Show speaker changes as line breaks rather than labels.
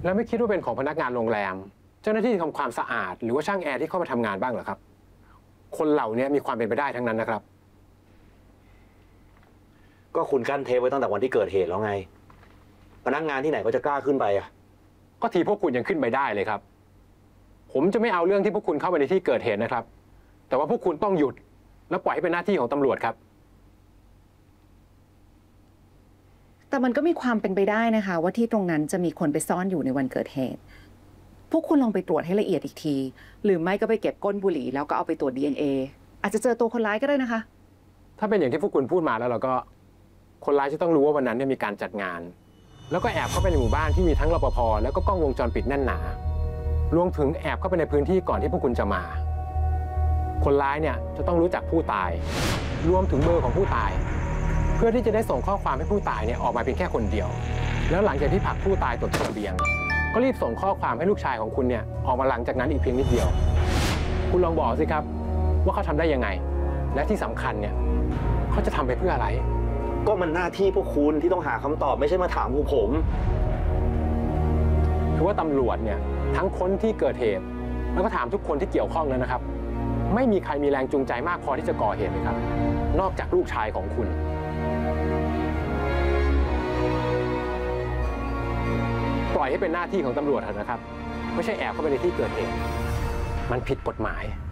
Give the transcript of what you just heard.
แล้วไม่คิดว่าเป็นของพนักงานโรงแรมเจ้าหน้าที่ทำความสะอาดหรือว่าช่างแอร์ที่เข้ามาทำงานบ้างเหรอครับคนเหล่านี้มีความเป็นไปได้ทั้งนั้นนะครับ
ก็คุณกั้นเทปไว้ตั้งแต่วันที่เกิดเหตุแล้วไงพนักงานที่ไหนก็จะกล้าขึ้นไปอ่ะ
ก็ทีพวกคุณยังขึ้นไปได้เลยครับผมจะไม่เอาเรื่องที่พวกคุณเข้าไปในที่เกิดเหตุนะครับแต่ว่าพวกคุณต้องหยุดและปล่อยให้เป็นหน้าที่ของตำรวจครับ
แต่มันก็มีความเป็นไปได้นะคะว่าที่ตรงนั้นจะมีคนไปซ่อนอยู่ในวันเกิดเหตุพวกคุณลองไปตรวจให้ละเอียดอีกทีหรือไม่ก็ไปเก็บก้นบุหรี่แล้วก็เอาไปตรวจ DNA อาจจะเจอตัวคนร้ายก็ได้นะคะ
ถ้าเป็นอย่างที่พวกคุณพูดมาแล้วเราก็คนร้ายจะต้องรู้ว่าวันนั้นมีการจัดงานแล้วก็แอบเข้าไปในหมู่บ้านที่มีทั้งรปภแล้วก็กล้องวงจรปิดแน่นหนารวมถึงแอบเข้าไปในพื้นที่ก่อนที่พวกคุณจะมาคนร้ายเนี่ยจะต้องรู้จักผู้ตายรวมถึงเบอร์ของผู้ตายเพื่อที่จะได้ส่งข้อความให้ผู้ตายเนี่ยออกมาเพียงแค่คนเดียวแล้วหลังจากที่ผลักผู้ตายตกระเบียงก็รีบส่งข้อความให้ลูกชายของคุณเนี่ยออกมาหลังจากนั้นอีกเพียงนิดเดียวคุณลองบอกสิครับว่าเขาทำได้ยังไงและที่สำคัญเนี่ยเขาจะทำไปเพื่ออะไร
ก็มันหน้าที่พวกคุณที่ต้องหาคำตอบไม่ใช่มาถามพวกผม
คือว่าตำรวจเนี่ยทั้งค้นที่เกิดเหตุแล้วก็ถามทุกคนที่เกี่ยวข้องแล้วนะครับไม่มีใครมีแรงจูงใจมากพอที่จะก่อเหตุเลยครับนอกจากลูกชายของคุณปล่อยให้เป็นหน้าที่ของตำรวจเถอะนะครับไม่ใช่แอบเข้าไปในที่เกิดเหตุมันผิดกฎหมาย